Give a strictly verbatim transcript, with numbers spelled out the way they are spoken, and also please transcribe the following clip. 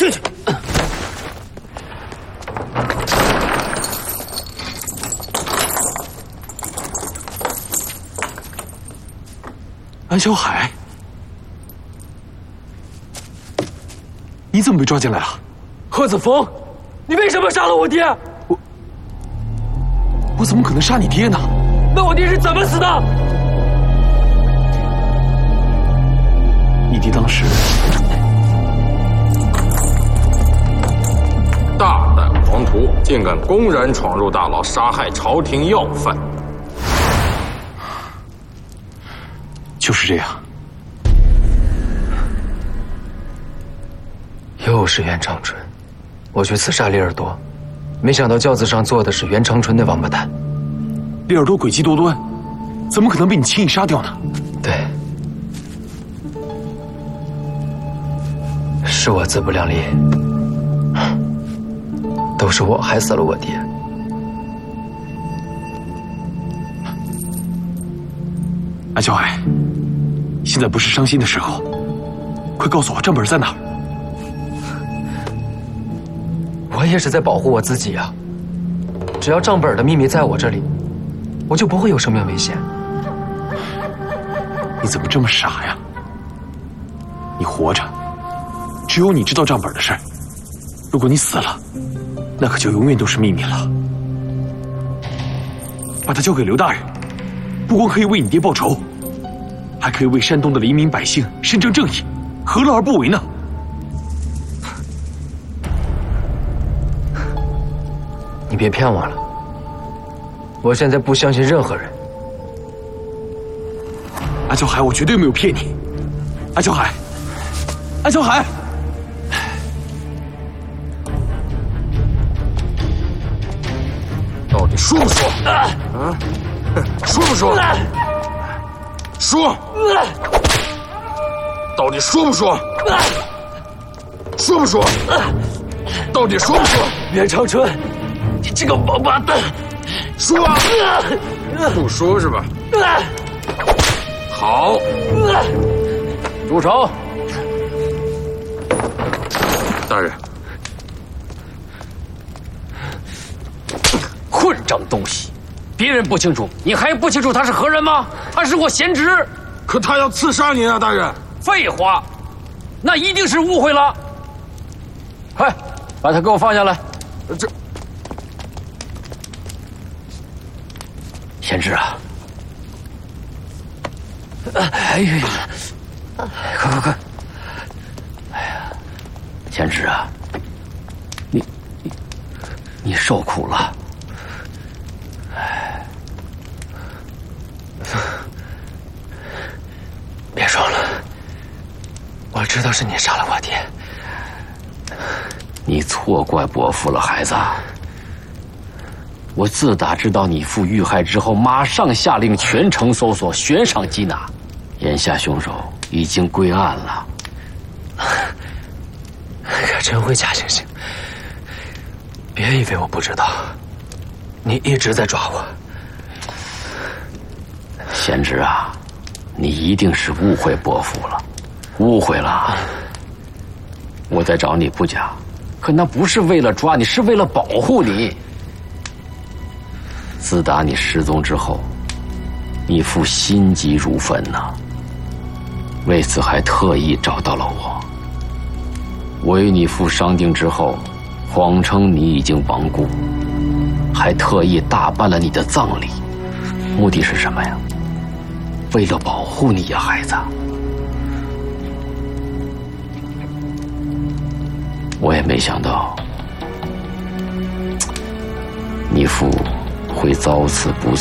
进去。 安小海，你怎么被抓进来了？ 贺子峰，你为什么杀了我爹？ 我我怎么可能杀你爹呢？ 那我爹是怎么死的？ 你爹当时大胆狂徒，竟敢公然闯入大牢，杀害朝廷要犯。 就是这样。 又是袁长春，我去刺杀利尔多，没想到轿子上坐的是袁长春那王八蛋。 利尔多诡计多端，怎么可能被你轻易杀掉呢？ 对，是我自不量力，都是我害死了我爹。 安小海，现在不是伤心的时候，快告诉我账本在哪儿？ 我也是在保护我自己啊！只要账本的秘密在我这里，我就不会有生命危险。 你怎么这么傻呀？你活着，只有你知道账本的事儿。如果你死了，那可就永远都是秘密了。把它交给刘大人，不光可以为你爹报仇，还可以为山东的黎民百姓伸张正义，何乐而不为呢？ 你别骗我了，我现在不相信任何人。 安小海，我绝对没有骗你。安小海，安小海， 到底说不说？啊？说不说？说！到底说不说？说不说？到底说不说？ 袁长春，你这个王八蛋！ 说啊！不说是吧？好， 住手！ 大人， 混账东西！别人不清楚，你还不清楚他是何人吗？他是我贤侄。 可他要刺杀您啊，大人！ 废话，那一定是误会了。快，把他给我放下来。 这贤侄啊！哎呀，快快快！哎呀，贤侄啊，你你你受苦了。哎， 别说了，我知道是你杀了我爹。 你错怪伯父了，孩子。我自打知道你父遇害之后，马上下令全城搜索，悬赏缉拿。眼下凶手已经归案了。 可真会假惺惺！别以为我不知道，你一直在抓我。 贤侄啊，你一定是误会伯父了，误会了。我在找你不假，可那不是为了抓你，是为了保护你。自打你失踪之后，你父心急如焚呐，为此还特意找到了我。我与你父商定之后，谎称你已经亡故，还特意大办了你的葬礼，目的是什么呀？为了保护你呀，孩子。我也没想到，你父会遭此不测。